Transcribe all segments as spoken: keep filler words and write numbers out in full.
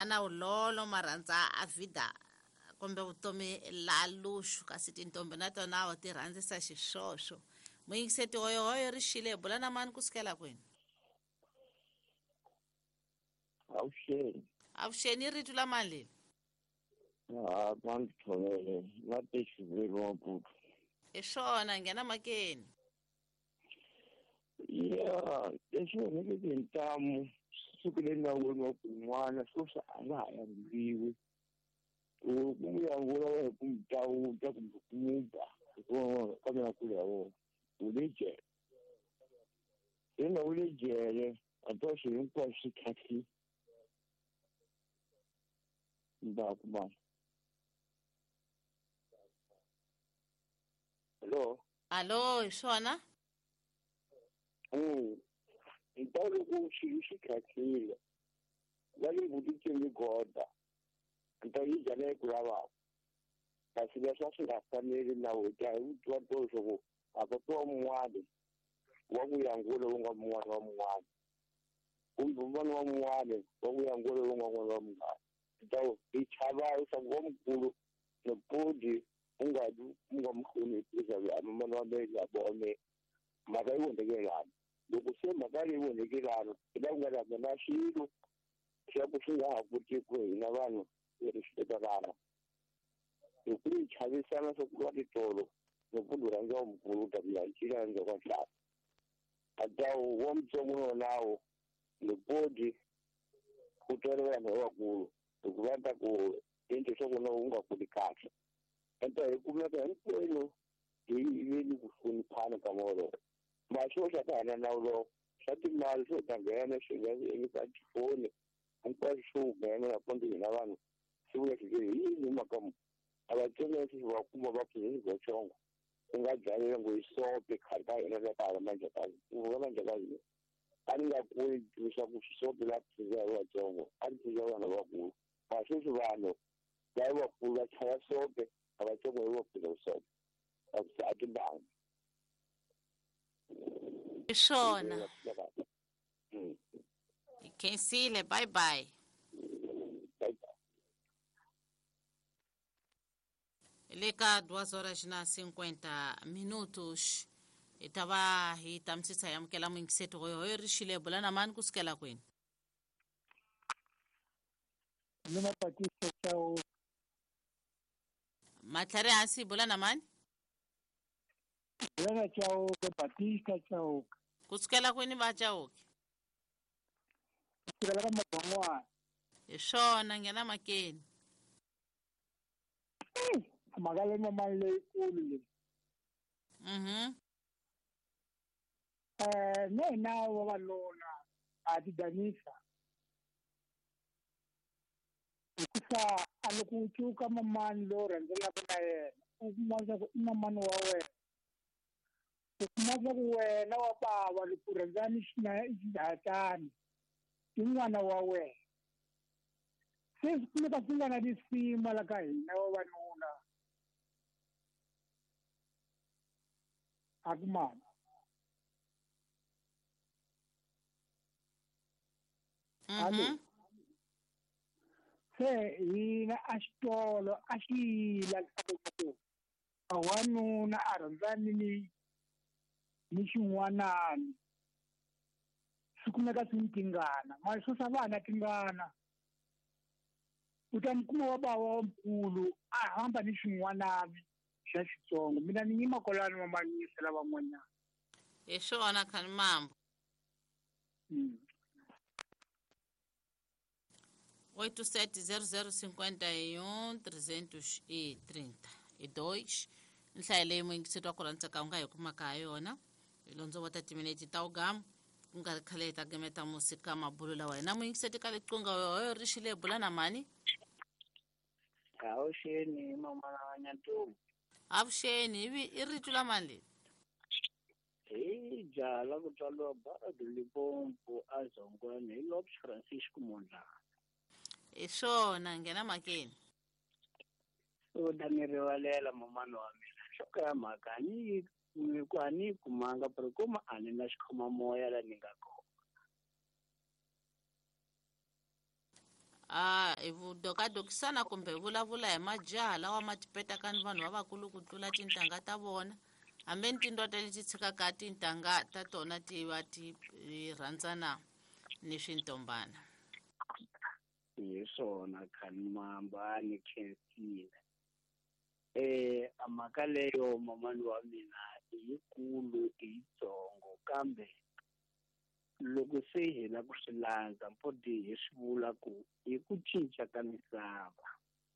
na ulolo marhandza a vida kumbe vutomi la lushu kasi tintombi na tona wa ti rhandzisa xiswoswo. Muyingiseti hoyo hoyo ri xile bula na mani kusukela kwini? Avuxeni. Avuxeni ri tula mali leyi? Ah, mani Thobele na Texiviri Maputo. Hi swona nghena makeni. Ya, leswi humeleke hi ntamu siku leri nawini wa ku n'wana sweswi a nga ha yanguriwi. U ku n'wi yangula wa ku n'wi tawuta kumbe ku n'wi ba hikuva ka mavakulu ya vona. U le jele. Yena u le jele a twa swilo hinkwaswo swi tlhatlhile. Ndakuma. Hello? Allo hi swona? Mm. Então eu significa aquilo. Vale muito que me gosta. Então ele já não é curava. Mas se deixar se gastar nele na outra, eu tô todo jogo. A pessoa moada. O amo yangulo unga moada moada. Um bumano moada. O amo yangulo unga moada. Então e chava essa bom pulo no pode unga do unga mkhuni pesa ya mano be ya bone. Magai wonde gelana. Loko se magari wonde gelana. Ndanga da na shiro. Shabu shinga hakuti ko ina vanhu rishitakana. Ukuri chavi sana so kwa ditolo. Nokudura nga umkulu tabia chira nga kwa tla. Adao womso muno nao. Nopodi kutolewa na wakulu. Tukuvanta ku into soko no unga kudikata. Enta ikumeka mpelo ili kufuni pana kamoro. Masho shakana na ulo shati mali so tangana shiga ili katifone unpa sho gana na pondi na vanu siwe kige ili makamu abatene si wakuma bapini gochongo unga jale ngo isope khata ina na tala manja kazi ngona manja kazi ani ga kuyi tusha kushisope la tsiza wa chongo ani tsiza wana wakulu masho shivano dai wakulu chaya sope abachongo wo kuzo sope abusati bang. Ishona. Ikensile, bye bye. Leka duas horas na cinquenta minutos. Itava hi tamsisa ya mkela mwingisetu hoyo hoyo rishile bula na mani kusikela kwini. Nima patisa chao. Matlare hasi bula na mani? Bula na chao ke patisa chao. Kusikela kwini ba chao ke? Kusikela kama bangwa. Ishona ngena makeni. Magale mama le kule. Mhm. Eh ne na wa lona adidanisa. Kusa alokuchuka mama lo renzela kuna yena. Ukumaza mama wa wewe. Ukumaza wena wa baba likurenzani shina izihatani. Inwana wa wewe. Sisi kumeka singa na disima la kai na wanuna. Agman. Mhm. Se ina astolo ashila kato. Awanuna aranzani ni nishunwanani. Sikumeka sintingana. Maso sabana tingana. Utamkuma wa baba omkhulu ahamba nishunwanami shashitsongo. Mina ninyima kolani mamanyise laba mwanya. Ishona kan mambo. Hmm. oito sete zero zero cinquenta e um trezentos e trinta e dois. Nhlayle mwingisetu akulanisa ka unga hikumaka yona. Ilonzo wata timineti taugamu. Unga khale tagemeta musika mabulula wa. Na mwingisetu kale kunga hoyo rishile bula na mani? Avuxeni mama na Nyantombi. Avuxeni ivi i ritu la mali. Hi jala ku tswaliwa Barado Limpopo aZongwane hi Lobs Francisco Mondlane. Hi swona nghena makeni. U ta ni rivalela mamani wa mina. Nhloko ya mhaka ni ku a ni kumanga pero kuma a ni na xikhoma moya la ni nga kona. Ah, hi vudokadokisana kumbe vulavula hi majaha lawa ma tipetaka ni vanhu lavakulu ku tlula tintangha ta vona. Hambe ni tindota leti tshikaka tintangha ta tona ti va ti rhandzana ni swintombana. Hi swona Khanimamba ni khensile. Eh, a mhaka leyo mamani wa mina i yikulu i yitsongo kambe loko se hi la ku swi landza mpodi hi swi vula ku i ku cinca ka misava.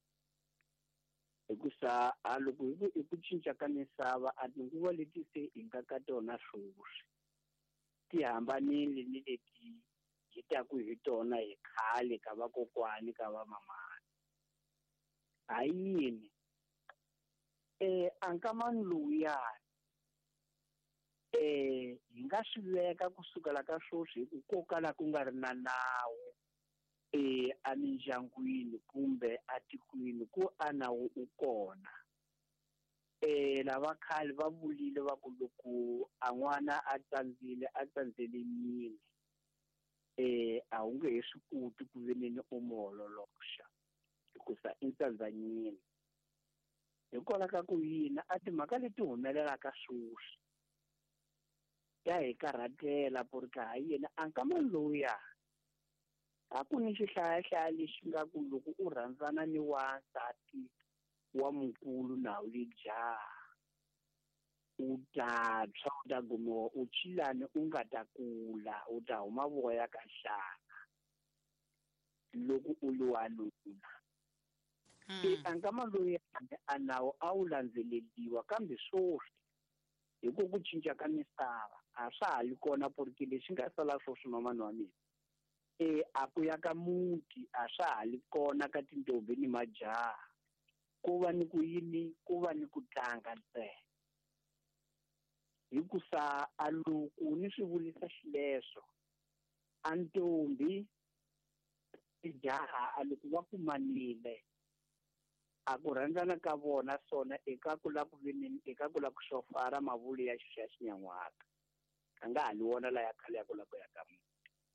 Hikusa a loko hi ku cinca ka misava a tinguva leti se hi nga ka tona sweswi ti hambanile ni leti hi taku hi tona hi khale ka vakokwani ka va mamani. Hayini eh ankamani lowuyani eh hi nga swi veka kusukela ka sweswi hi ku kokala ku nga ri na nawu eh a mindyangwini kumbe a tikweni ku a nawu u kona. Eh lava khale va vulile va ku loko a n'wana a tsandzile a tsandzelenile eh a wu nge he swi koti ku ve ni u n'wi hololoxa hikusa i tsandzanyile. Hikwalaho ka ku yini a timhaka leti humelelaka sweswi ya hi karhatela ku ri ka yena ankamani lowuya a ku ni xihlayahlaya lexi nga ku loko u rhandzana ni wansati wa mukulu na wu jaha u ta tshwa u ta gumiwa u chilani u nga ta kula u ta huma voya ka nhlanga loko u li wanuna. E ankamani loyi a nawu a wu landzeleriwa kambe sweswi hi ku ku cinca ka misava a swa ha li kona porque lexi nga sala sweswi mamani wa mina e a ku ya ka muti a swa ha li kona ka tintombi ni majaha ku va ni ku yini ku va ni ku tlanga ntsena. Hikusa a loko ni swi vulisa xileswo a ntombi tijaha a loko va kumanile a ku rhandzana ka vona swona eka ku la ku veneni eka ku la ku xofara mavuli ya xa xinyan'waka a nga ha ni wona la ya khale ya ku la ku ya ka muti.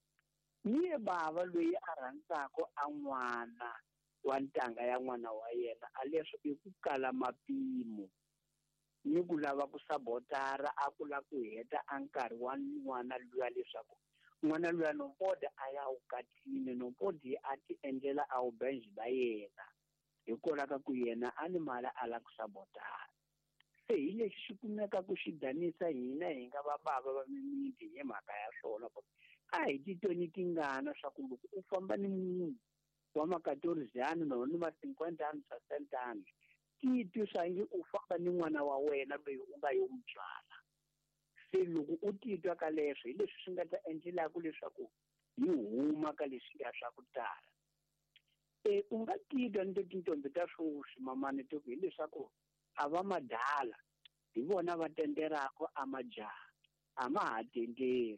Ni bava loyi a rhandzaka a n'wana wa ntanga ya n'wana wa yena a leswo i ku kala mapimo ni ku lava ku sabotara a ku la ku heta a nkarhi wa n'wana luya leswaku n'wana luya nompodi a ya wu katini nompodi a ti endlela a wu benji la yena hikwalaho ka ku yena a ni mali a la ku sabotara. Se hi lexi xi kumeka ku xi danisa hina hi nga va bava va mimiti hi mhaka ya swona ku a hi titweni tingana swa ku loko u famba ni munhu wa makatorizani no ni ma cinquanta anos sessenta anos titwi swa nge u famba ni n'wana wa wena loyi u nga yo n'wi byala. Se loko u titwa ka leswo hi leswi swi nga ta endlelaku leswaku hi huma ka leswi ya swa ku tala. E u nga titwa ni tintombi ta sweswi mamani to ku hileswaku a va madala hi vona va tenderaka a majaha a ma ha tenderi.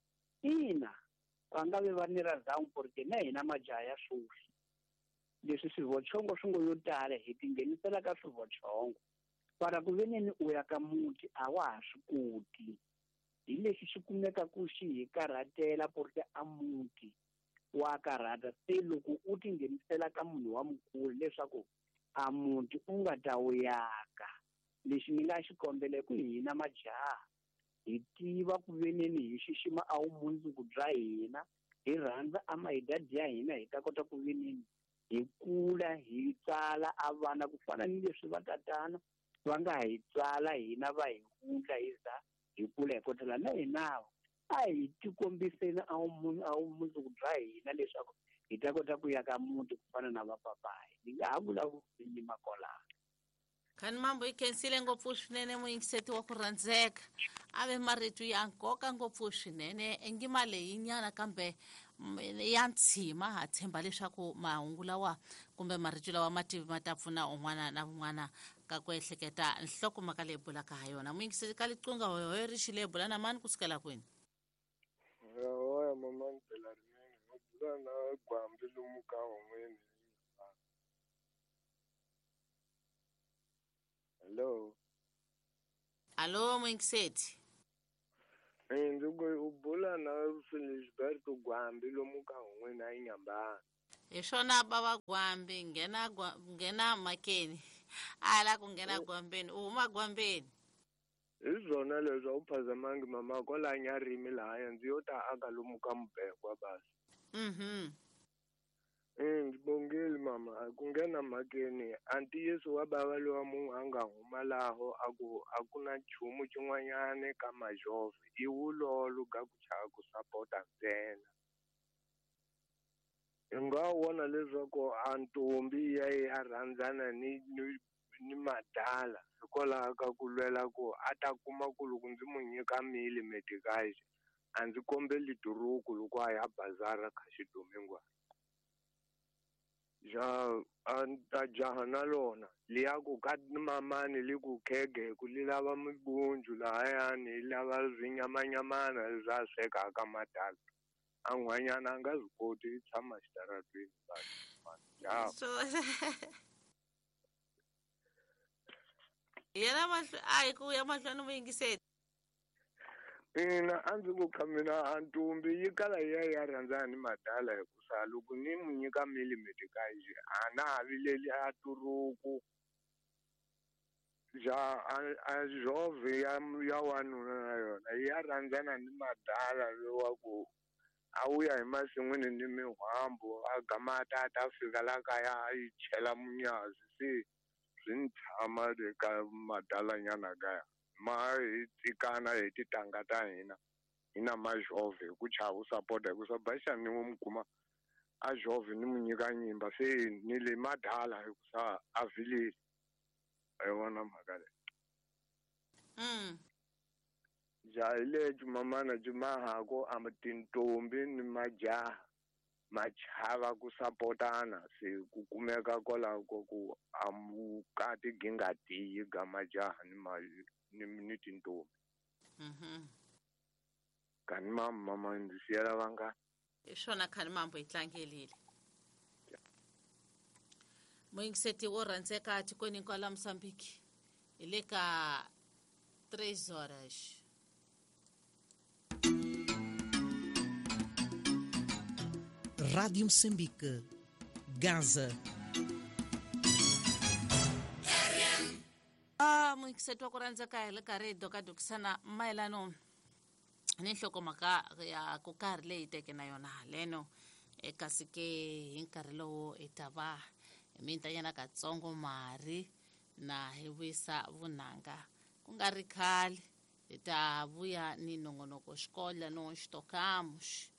Ina va nga ve va ni razangu porque na hina majaha ya sweswi leswi swivochongo swi ngo yo tala hi tinghenisela ka swivochongo para ku veneni u ya ka muti a wa ha swi koti. Hi lexi xi kumeka ku xi hi karhatela porque a muti wa karhata. Se loko u tinghenisela ka munhu wa mukulu leswaku a muti u nga ta wu yaka lexi ni nga xi kombele ku hina majaha hi tiva ku veneni hi xixima a wu mundzuku bya hina hi rhandza a mahidadi ya hina hi ta kota ku veneni hi kula hi tsala a vana ku fana ni leswi va tatana va nga hi tsala hina va hi kula hi za hi kula hi kotela na hinawo a hi tikombiseni a wu a wu mundzuku bya hina leswaku hi ta kota ku ya ka muti ku fana na vapapayi. Ni nga ha vulavula yima kwalaho. Khanimamba hi khensile ngopfu swinene muyingiseti wa ku rhandzeka a ve marito ya nkoka ngopfu swinene engima leyi nyana kambe ya ntshima ha tshemba leswaku mahungu lawa kumbe marito lawa mativi ma ta pfuna un'wana na un'wana ka ku ehleketa nhlokomhaka leyi bulaka ha yona. Muyingiseti ka liqunga hoyo ri xile bula na mani kusukela kwini? Hoya mamani phela rinene ngo bula na gwambi lomu ka hongweni. Hello. Allo muyingiseti. Eh ndzi ku u bula na Felisberto Gwambi lomu ka hongweni a Inyambani. hi swona bava Gwambe nghena Gwa- nghena makeni ala ku nghena Gwambeni u huma Gwambeni. hi zona leswi a wu phazamangi mama kwala Nyarimi lahaya ndzi yo ta aka lomu ka Mubekwa basi. Mhm. Eh ndzi bongile mama a ku nghena makeni anti Yesu wa bava lowa munhu a nga huma laho a ku a ku na nchumu xin'wanyana ka majove i wulolo ga ku chava ku sapota ntsena. Hi nga vona leswaku a ntombi ya ya rhandzana ni ni ni madala hikwalaho ka ku lwela ku a ta kuma ku loko ndzi n'wi nyika mili medicaid a ndzi kombeli duruku loko a ya bazara kha xidomingwana. Ja a ta jaha na lona liya ku ka mamani li ku khege ku li lava mibunju lahayani li lava swinyamanyamana swa swekaka madala a n'wanyana a nga swi koti yi tshama xitaratweni ja So yena mahlo a hi ku ya mahlweni mu yingiseli. ina a ndzi ku kha mina a ntombi yi kala yi ya ya rhandzana ni madala hikusa loko ni n'wi nyika mili medicaid a na ha vileli a turuku ja a jove ya ya wanuna na yona ya rhandzana ni madala lowa ku a wuya hi masin'wini ni mihwambu a gamata a ta fika la kaya a yi chela munyazi se swi ni tshama le ka madalanyana kaya ma hi tsikana hi tintangha ta hina hi na majove hi ku chava ku sapota hikusa baxani ni n'wi mi kuma a jove ni n'wi nyika nyimba se ni le madala hikusa a vileli a yi vona mhaka leyi. Mm. Ja hi lebyi mamana byi mahako a tintombi ni majaha ma chava ku sapotana se ku kumeka kwalaho ko ku amukati gingatiyi ga majaha ni ma ni ni tintombi. Mhm. Kani mama mama ndzi siyela vanga Hi swona khani mambo hi tlangelile. Muyingiseti wo rhandzeka tikweni kwala Mozambique hi le ka tres horas. Rádio Moçambique, Gaza. Ah muyingiseti wa ku rhandzeka hi le ka redio ka dokisana mayelano ni nhlokomhaka ya ku karhi leyi teke na yona haleno kasi ke hi nkarhi lowu hi ta va hi mintanyana katsongo mari na hi vuyisa vunanga ku nga ri khale hi ta vuya ni nongonoko xikolo no xitokamuxi